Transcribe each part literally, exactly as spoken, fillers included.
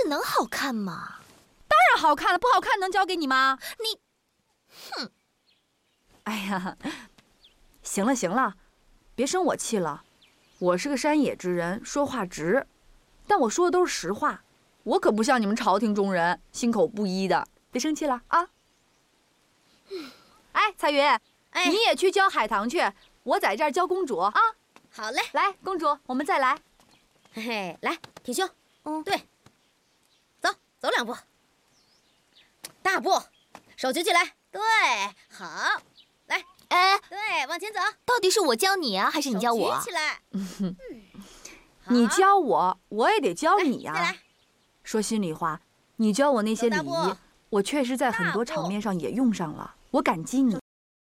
这能好看吗？ 当然好看了，不好看能交给你吗？ 你，哼！ 哎呀，行了行了，别生我气了。我是个山野之人，说话直，但我说的都是实话。我可不像你们朝廷中人，心口不一的。别生气了啊！哎，彩云，哎，你也去教海棠去，我在这儿教公主啊。 好嘞， 来，公主，我们再来。 嘿嘿，来，挺胸，嗯，对，走，走两步，大步，手举起来，对，好，来，哎，对，往前走。到底是我教你啊，还是你教我？举起来。嗯， 你教我，我也得教你呀。 再来。 说心里话，你教我那些礼仪，我确实在很多场面上也用上了，我感激你。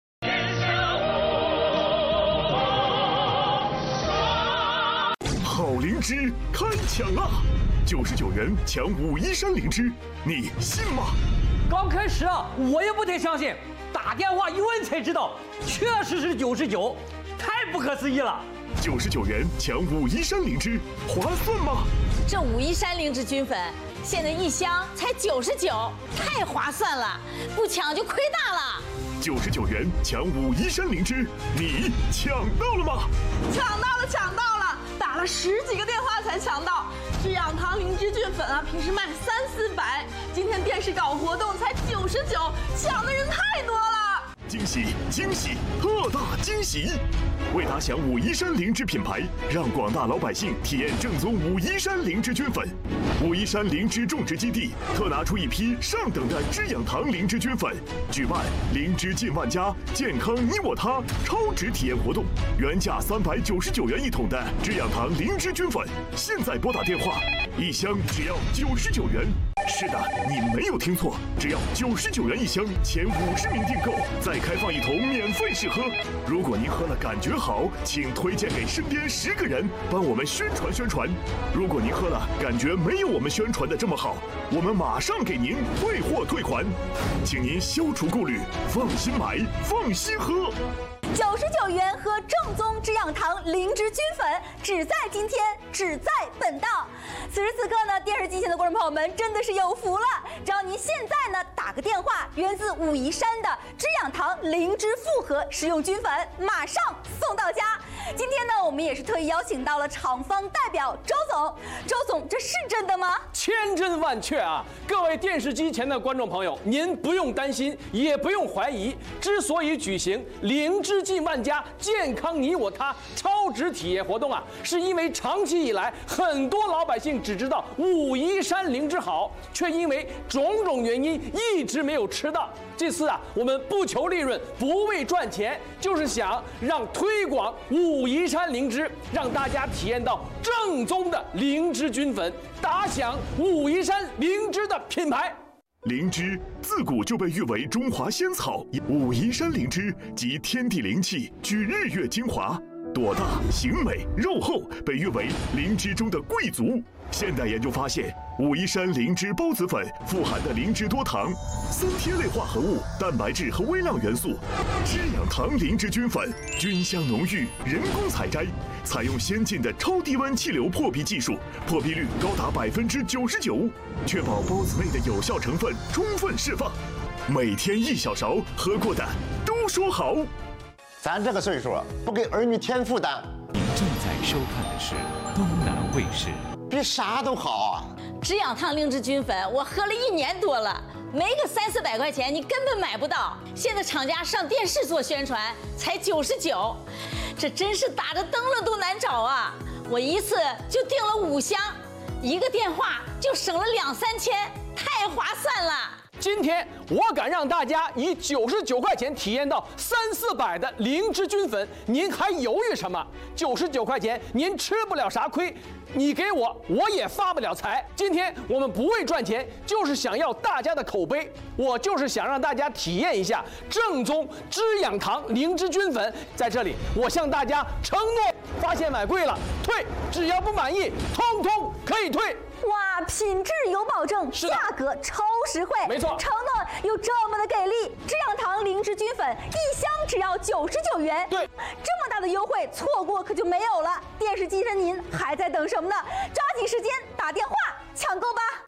好灵芝开抢啦！九十九元抢武夷山灵芝，你信吗？ 刚开始啊，我也不太相信，打电话一问才知道，确实是九十九，太不可思议了。 九十九元抢武夷山灵芝，划算吗？ 这武夷山灵芝菌粉现在一箱才九十九，太划算了，不抢就亏大了。 九十九元抢武夷山灵芝，你抢到了吗？ 抢到了，抢到了！打了十几个电话才抢到。制氧堂灵芝菌粉啊，平时卖三四百，今天电视搞活动才九十九，抢的人太多了。 惊喜惊喜，特大惊喜！为打响武夷山灵芝品牌，让广大老百姓体验正宗武夷山灵芝菌粉。武夷山灵芝种植基地特拿出一批上等的知养堂灵芝菌粉，举办灵芝进万家，健康你我他超值体验活动。原价三百九十九元一桶的知养堂灵芝菌粉，现在拨打电话，一箱只要九十九元。是的，你没有听错，只要九十九元一箱，前五十名订购再开放一桶免费试喝。如果您喝了感觉好，请推荐给身边十个人，帮我们宣传宣传。如果您喝了感觉没有我们宣传的这么好，我们马上给您退货退款，请您消除顾虑，放心买，放心喝。 九十九元喝正宗知养堂灵芝菌粉，只在今天，只在本档。此时此刻呢，电视机前的观众朋友们真的是有福了，只要您现在呢打个电话，源自武夷山的知养堂灵芝复合食用菌粉，马上送到家。今天呢，我们也是特意邀请到了厂方代表周总。周总，这是真的吗？ 千真万确啊！各位电视机前的观众朋友，您不用担心，也不用怀疑。之所以举行灵芝进万家，健康你我他超值体验活动啊，是因为长期以来，很多老百姓只知道武夷山灵芝好，却因为种种原因一直没有吃到。这次啊，我们不求利润，不为赚钱，就是想让推广武夷山灵芝，让大家体验到正宗的灵芝菌粉，打响武夷山灵芝的品牌。 灵芝自古就被誉为中华仙草，武夷山灵芝集天地灵气，聚日月精华，朵大形美肉厚，被誉为灵芝中的贵族。现代研究发现，武夷山灵芝孢子粉富含的灵芝多糖、三萜类化合物、蛋白质和微量元素。知养堂灵芝菌粉菌香浓郁，人工采摘，采用先进的超低温气流破壁技术，破壁率高达百分之九十九，确保孢子类的有效成分充分释放。每天一小勺，喝过的都说好。 咱这个岁数了，不给儿女添负担。 您正在收看的是东南卫视。 比啥都好啊！ 知养堂灵芝菌粉，我喝了一年多了，没个三四百块钱你根本买不到。现在厂家上电视做宣传，才九十九，这真是打着灯笼都难找啊！我一次就订了五箱，一个电话就省了两三千，太划算了。 今天我敢让大家以九十九块钱体验到三四百的灵芝菌粉，您还犹豫什么？九十九块钱您吃不了啥亏，你给我我也发不了财。今天我们不为赚钱，就是想要大家的口碑，我就是想让大家体验一下正宗知养堂灵芝菌粉。在这里，我向大家承诺，发现买贵了退，只要不满意，通通可以退。 哇，品质有保证，价格超实惠， 没错， 承诺又这么的给力。知养堂灵芝菌粉一箱只要九十九元， 对， 这么大的优惠，错过可就没有了。电视机前您还在等什么呢？抓紧时间打电话抢购吧。